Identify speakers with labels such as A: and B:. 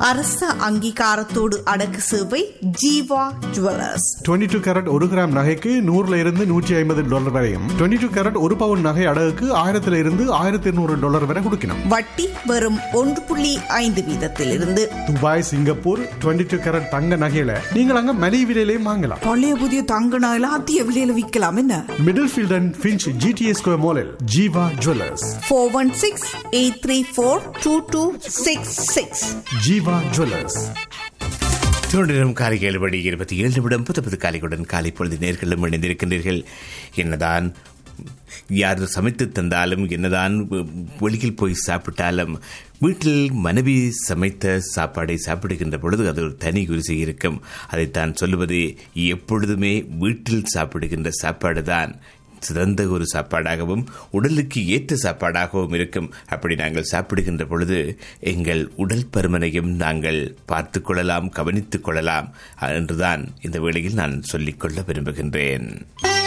A: அரச அங்கீகாரத்தோடு அடக்கு சேவை ஜீவா ஜுவல்லர்ஸ்.
B: 22 கேரட் 1 கிராம் நகைக்கு $100 வரையும், 22 கேரட் 1 பவுன் நகை அடகுக்கு $1200 வரை கொடுக்கணும்.
A: வட்டி வெறும் 1.5%
B: துபாய், சிங்கப்பூர் 22 கேரட் தங்க நகையில நீங்கள் அங்க மலிவு விலையிலேயே வாங்கலாம்.
A: பழைய புதிய தங்க நகையில அதிக விலையில விற்கலாம். என்ன
B: middle field and Finch GTA square மாலில் ஜீவா ஜுவல்லர்ஸ்.
A: 416-834-2266.
B: ஜீவா ஜுவல்லர்ஸ்.
C: தோன்றிலும் காலை 7:27 காலையுடன் காலை பொழுது நேர்களும் இணைந்திருக்கின்றீர்கள். என்னதான் யார் சமைத்து தந்தாலும், என்னதான் வெளியில் போய் சாப்பிட்டாலும், வீட்டில் மனைவி சமைத்த சாப்பாடை சாப்பிடுகின்ற பொழுது அது ஒரு தனி ருசி இருக்கும். அதைத்தான் சொல்லுவது, எப்பொழுதுமே வீட்டில் சாப்பிடுகின்ற சாப்பாடு தான் சிறந்த ஒரு சாப்பாடாகவும் உடலுக்கு ஏற்ற சாப்பாடாகவும் இருக்கும். அப்படி நாங்கள் சாப்பிடுகின்ற பொழுது எங்கள் உடல் பருமனையும் நாங்கள் பார்த்து கொள்ளலாம், கவனித்துக் கொள்ளலாம் என்றுதான் இந்த வேளையில் நான் சொல்லிக்கொள்ள விரும்புகின்றேன்.